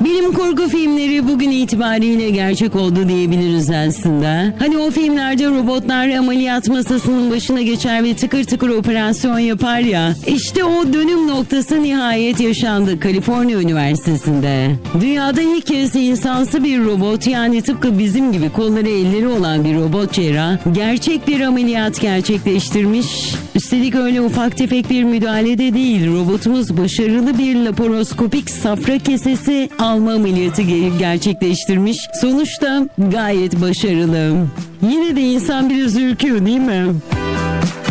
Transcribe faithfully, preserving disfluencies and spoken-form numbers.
Bilim kurgu filmleri bugün itibariyle gerçek oldu diyebiliriz aslında. Hani o filmlerde robotlar ameliyat masasının başına geçer ve tıkır tıkır operasyon yapar ya. İşte o dönüm noktası nihayet yaşandı Kaliforniya Üniversitesi'nde. Dünyada ilk kez insansı bir robot, yani tıpkı bizim gibi kolları elleri olan bir robot cerrah gerçek bir ameliyat gerçekleştirmiş. Üstelik öyle ufak tefek bir müdahalede değil, robotumuz başarılı bir laparoskopik safra kesesi alma ameliyatı gerçekleştirmiş. Sonuçta gayet başarılı. Yine de insan biraz ürküyor değil mi?